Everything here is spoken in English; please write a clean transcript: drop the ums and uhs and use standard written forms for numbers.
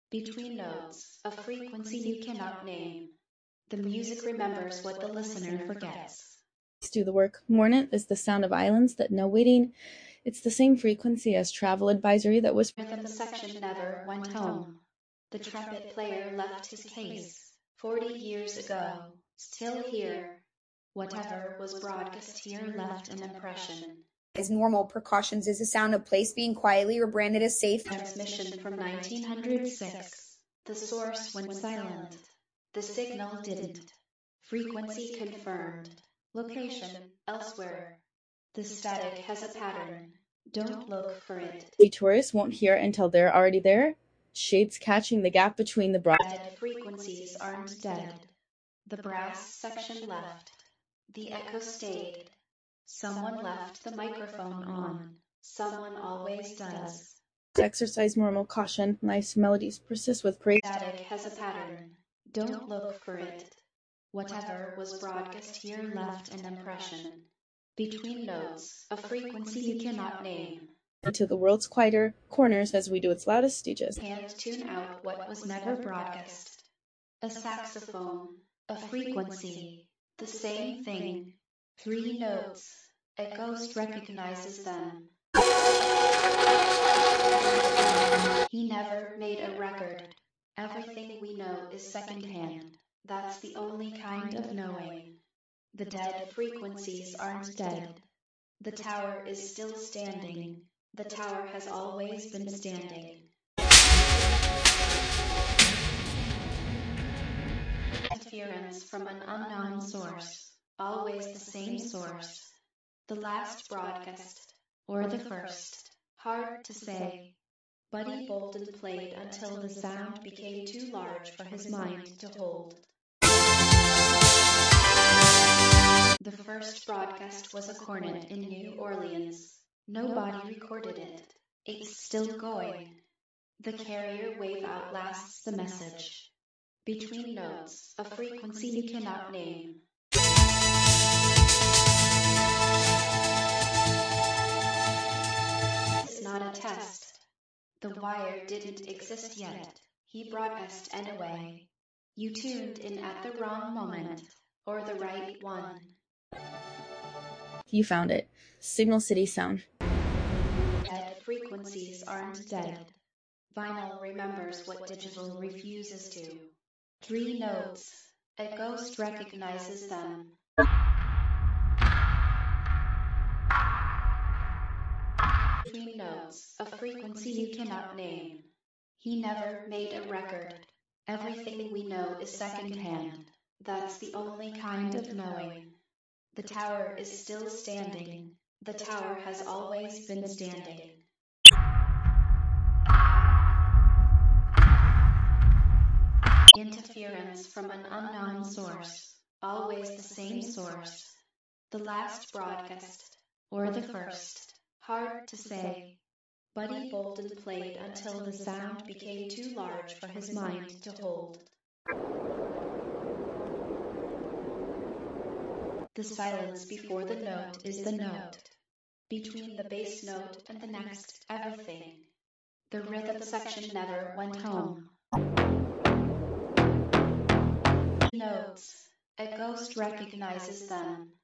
Between notes, a frequency you cannot name. The music remembers what the listener forgets. Do the work. Mornet is the sound of islands that know waiting. It's the same frequency as travel advisory that was. Rhythm section never went home. The trumpet player left his case 40 years ago, still here. Whatever was broadcast here left an impression. As normal precautions is the sound of place being quietly rebranded as safe. Transmission from 1906. The source went silent. The signal didn't. Frequency confirmed. Location elsewhere. The static has a pattern. Don't look for it. The tourists won't hear until they're already there. Shades catching the gap between the broad. Dead frequencies aren't dead. The brass section left. The echo stayed. Someone left the microphone on. Someone always does. Exercise normal caution. Nice melodies persist with praise. Static has a pattern. Don't look for it. Whatever was broadcast here left an impression. Between notes, a frequency you cannot name. Into the world's quieter corners as we do its loudest stages. Can't tune out what was never broadcast. A saxophone, a frequency, the same thing. 3 notes, a ghost recognizes them. He never made a record. Everything we know is secondhand. That's the only kind of knowing. The dead frequencies aren't dead. The tower is still standing. The tower has always been standing. Interference from an unknown source. Always the same source. The last broadcast, or the first. Hard to say. Buddy Bolden played until the sound became too large for his mind to hold. The first broadcast was a cornet in New Orleans. Nobody recorded it. It's still going. The carrier wave outlasts the message. Between notes, a frequency you cannot name. It's not a test. The wire didn't exist yet. He broadcast anyway. You tuned in at the wrong moment, or the right one. You found it. Signal City Sound. Dead frequencies aren't dead. Vinyl remembers what digital refuses to. 3 notes. A ghost recognizes them. 3 notes. A frequency you cannot name. He never made a record. Everything we know is secondhand. That's the only kind of knowing. The tower is still standing. The tower has always been standing. Interference from an unknown source. Always the same source. The last broadcast, or the first. Hard to say. Buddy Bolden played until the sound became too large for his mind to hold. The silence before the note is the note. Between the bass note and the next, everything. The rhythm section never went home. Notes. A ghost recognizes them.